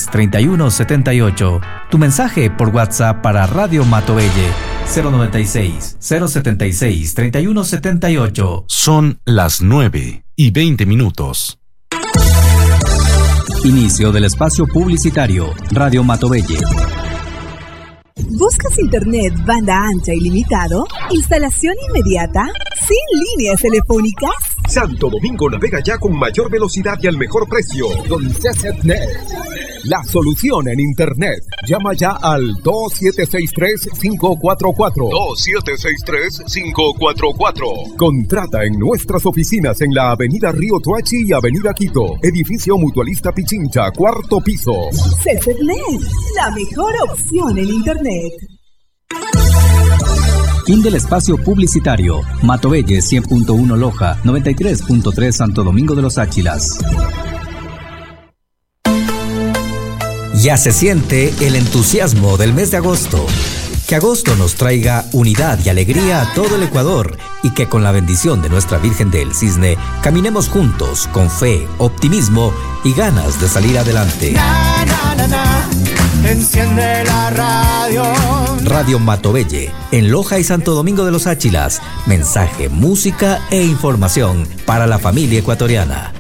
096-3178. Tu mensaje por WhatsApp para Radio Matovelle 096-076-3178. Son las 9:20. Inicio del espacio publicitario. Radio Matovelle. ¿Buscas internet banda ancha ilimitado? ¿Instalación inmediata? ¿Sin líneas telefónicas? Santo Domingo navega ya con mayor velocidad y al mejor precio. Con CCNet, la solución en internet. Llama ya al 2763-544. 2763-544. Contrata en nuestras oficinas en la Avenida Río Toachi y Avenida Quito. Edificio Mutualista Pichincha, 4º piso. CCNet, la mejor opción en internet. Fin del espacio publicitario. Matovelle 100.1 Loja, 93.3 Santo Domingo de los Áchilas. Ya se siente el entusiasmo del mes de agosto. Que agosto nos traiga unidad y alegría a todo el Ecuador y que con la bendición de nuestra Virgen del Cisne caminemos juntos con fe, optimismo y ganas de salir adelante. Enciende la radio. Radio Matovelle, en Loja y Santo Domingo de los Áchilas. Mensaje, música e información para la familia ecuatoriana.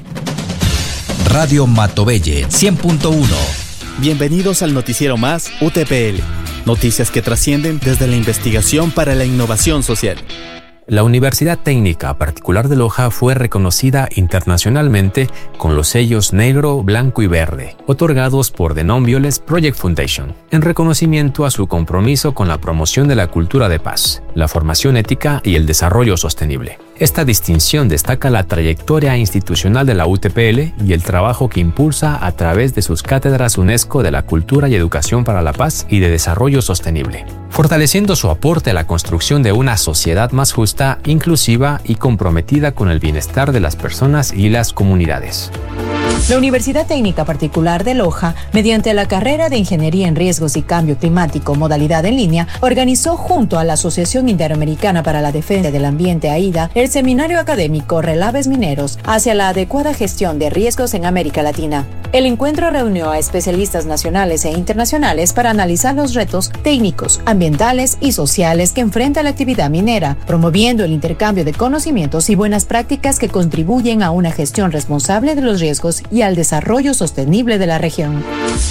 Radio Matovelle 100.1. Bienvenidos al noticiero más UTPL. Noticias que trascienden desde la investigación para la innovación social. La Universidad Técnica Particular de Loja fue reconocida internacionalmente con los sellos negro, blanco y verde, otorgados por The Non-Violence Project Foundation, en reconocimiento a su compromiso con la promoción de la cultura de paz, la formación ética y el desarrollo sostenible. Esta distinción destaca la trayectoria institucional de la UTPL y el trabajo que impulsa a través de sus cátedras UNESCO de la Cultura y Educación para la Paz y de Desarrollo Sostenible, fortaleciendo su aporte a la construcción de una sociedad más justa, inclusiva y comprometida con el bienestar de las personas y las comunidades. La Universidad Técnica Particular de Loja, mediante la carrera de Ingeniería en Riesgos y Cambio Climático, modalidad en línea, organizó junto a la Asociación Interamericana para la Defensa del Ambiente, AIDA, el seminario académico Relaves Mineros hacia la adecuada gestión de riesgos en América Latina. El encuentro reunió a especialistas nacionales e internacionales para analizar los retos técnicos, ambientales y sociales que enfrenta la actividad minera, promoviendo el intercambio de conocimientos y buenas prácticas que contribuyen a una gestión responsable de los riesgos y al desarrollo sostenible de la región.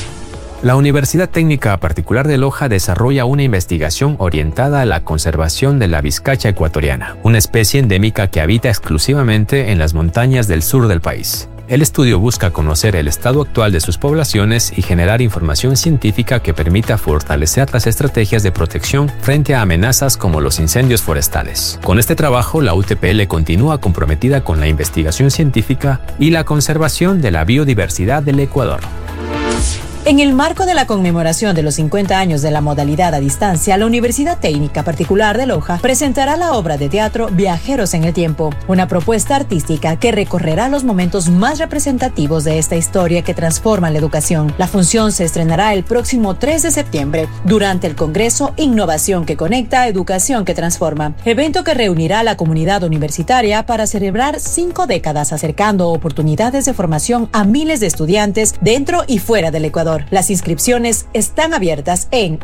La Universidad Técnica Particular de Loja desarrolla una investigación orientada a la conservación de la vizcacha ecuatoriana, una especie endémica que habita exclusivamente en las montañas del sur del país. El estudio busca conocer el estado actual de sus poblaciones y generar información científica que permita fortalecer las estrategias de protección frente a amenazas como los incendios forestales. Con este trabajo, la UTPL continúa comprometida con la investigación científica y la conservación de la biodiversidad del Ecuador. En el marco de la conmemoración de los 50 años de la modalidad a distancia, la Universidad Técnica Particular de Loja presentará la obra de teatro Viajeros en el Tiempo, una propuesta artística que recorrerá los momentos más representativos de esta historia que transforma la educación. La función se estrenará el próximo 3 de septiembre durante el Congreso Innovación que Conecta, Educación que Transforma, evento que reunirá a la comunidad universitaria para celebrar 5 décadas acercando oportunidades de formación a miles de estudiantes dentro y fuera del Ecuador. Las inscripciones están abiertas en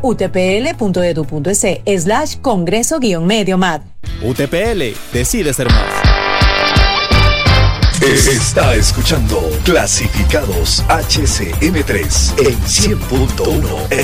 utpl.edu.es/congreso-medio-mat. UTPL, decide ser más. Está escuchando Clasificados HCM3 en 100.1